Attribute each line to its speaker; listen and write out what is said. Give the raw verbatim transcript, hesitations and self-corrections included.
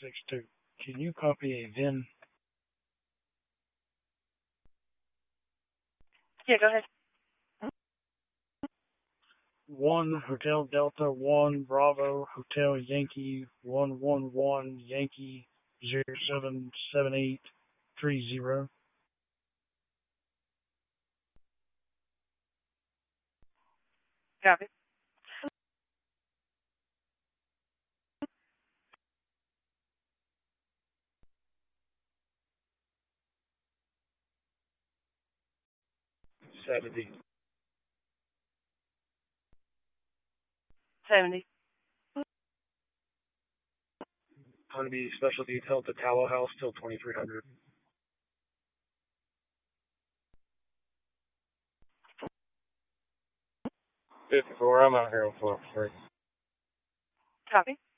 Speaker 1: six two. Can you copy a V I N?
Speaker 2: Yeah, go ahead.
Speaker 1: One Hotel Delta One Bravo Hotel Yankee one one one Yankee zero seven seven eight three zero.
Speaker 2: Copy.
Speaker 1: Seventy.
Speaker 2: Seventy.
Speaker 1: Honeybee Special Detail to Tallow House till twenty-three hundred. fifty-four, I'm out here on floor three.
Speaker 2: Copy.